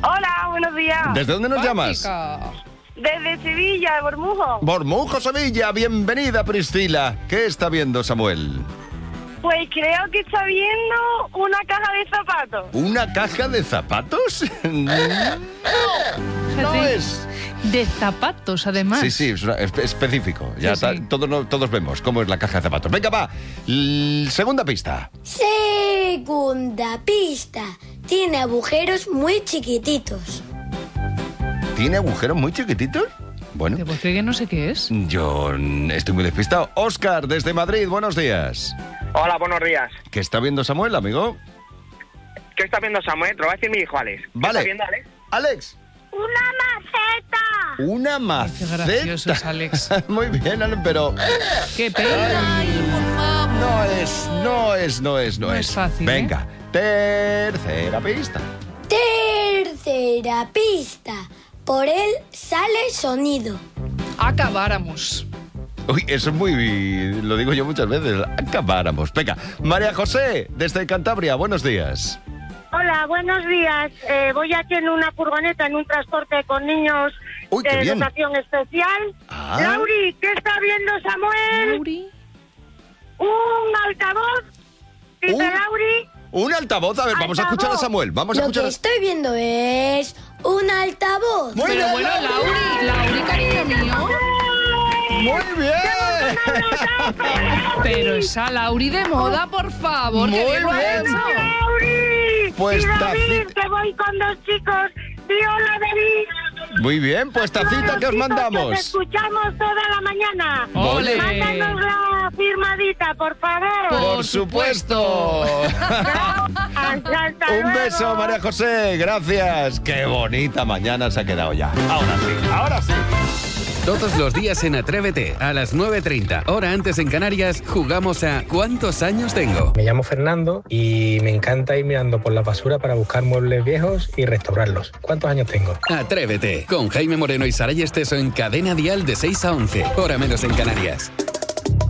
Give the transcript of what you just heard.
Hola, buenos días. ¿Desde dónde nos llamas? Desde Sevilla, de Bormujo. Bormujo, Sevilla. Bienvenida, Priscila. ¿Qué está viendo Samuel? Pues creo que está viendo una caja de zapatos. ¿Una caja de zapatos? No es. De zapatos, además. Sí, es específico. Ya Sí. todos vemos cómo es la caja de zapatos. Venga, va. Segunda pista. Segunda pista. Tiene agujeros muy chiquititos. ¿Tiene agujeros muy chiquititos? Bueno, ¿Te puedo creer que no sé qué es? yo estoy muy despistado. Óscar, desde Madrid, buenos días. Hola, buenos días. ¿Qué está viendo Samuel, amigo? ¿Qué está viendo Samuel? Te lo va a decir mi hijo Alex. ¿Qué Vale. está viendo Alex? Alex. ¡Una maceta! Una Qué maceta. gracioso es, Alex. Muy bien, Alex, pero ¡Qué pena! no es fácil, Venga, tercera pista. Tercera pista. Por él sale sonido. Acabáramos. Uy, eso es muy... Lo digo yo muchas veces. Acabáramos. Venga, María José, desde Cantabria, buenos días. Hola, buenos días. Voy aquí en una furgoneta, en un transporte con niños Uy, qué de bien. dotación especial. Ah. Lauri, ¿qué está viendo Samuel? Lauri. Un altavoz. Dice Lauri. Un altavoz. A ver, vamos a escuchar a Samuel. Vamos a Lo escuchar que estoy viendo es un altavoz. Muy Pero bien, bueno, Lauri, cariño mío. Muy bien. Pero esa Lauri de moda, por favor. Muy que bien lo ha bien. hecho. Lauri. Pues y David, tacita. que voy con dos chicos. Di hola, David. Muy bien, pues tacita que os Chicos, Te mandamos. escuchamos toda la mañana. Ole. Mándanos la firmadita, por favor. Por supuesto. Hasta Un luego. beso, María José. Gracias. Qué bonita mañana se ha quedado ya. Ahora sí. Todos los días en Atrévete, a las 9:30, hora antes en Canarias, jugamos a ¿Cuántos años tengo? Me llamo Fernando y me encanta ir mirando por la basura para buscar muebles viejos y restaurarlos. ¿Cuántos años tengo? Atrévete, con Jaime Moreno y Saray Esteso en Cadena Dial de 6 a 11, hora menos en Canarias.